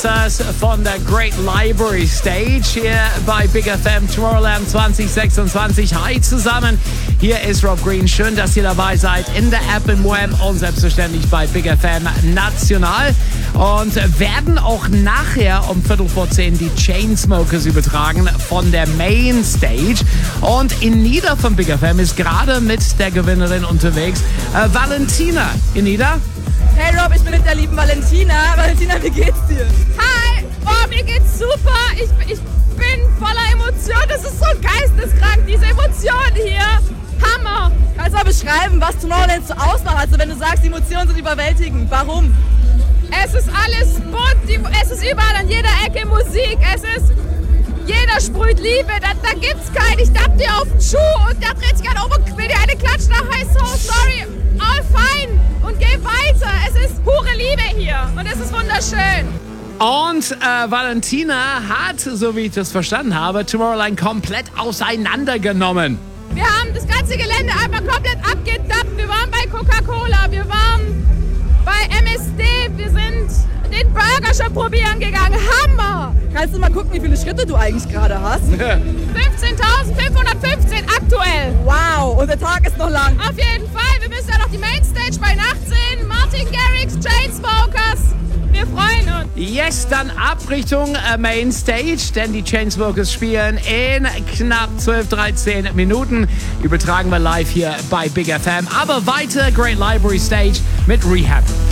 Das von der Great Library Stage hier bei Big FM Tomorrowland 2026. Hi zusammen, hier ist Rob Green. Schön, dass ihr dabei seid in der App, im Web und selbstverständlich bei Big FM National. Und werden auch nachher um 9:15 die Chainsmokers übertragen von der Main Stage. Und Inida von Big FM ist gerade mit der Gewinnerin unterwegs. Valentina, Inida? Hey Rob, ich bin mit der lieben Valentina. Valentina, wie geht's dir? Hi, oh, mir geht's super. Ich bin voller Emotion. Das ist so geisteskrank, diese Emotionen hier. Hammer. Kannst du mal beschreiben, was Tomorrowland so ausmacht? Also wenn du sagst, die Emotionen sind überwältigend, warum? Es ist alles bunt, es ist überall an jeder Ecke Musik. Jeder sprüht Liebe, da gibt's keinen. Ich tapp dir auf den Schuh und der dreht sich an oben und will dir eine klatschen. Da heißt so, sorry, all fine und geh weiter. Es ist pure Liebe hier und es ist wunderschön. Und Valentina hat, so wie ich das verstanden habe, Tomorrowland komplett auseinandergenommen. Wir haben das ganze Gelände einfach komplett abgedappt. Wir waren bei Coca-Cola, wir waren bei MSD, wir sind den Burger schon probieren gegangen. Hammer! Kannst du mal gucken, wie viele Schritte du eigentlich gerade hast? 15.515 aktuell. Wow, und der Tag ist noch lang. Auf jeden Fall, wir müssen ja noch die Mainstage bei Nacht sehen. Martin Garrix, Chainsmokers. Wir freuen uns. Yes, dann ab Richtung Mainstage, denn die Chainsmokers spielen in knapp 12-13 Minuten. Übertragen wir live hier bei Big FM. Aber weiter Great Library Stage mit Rehab.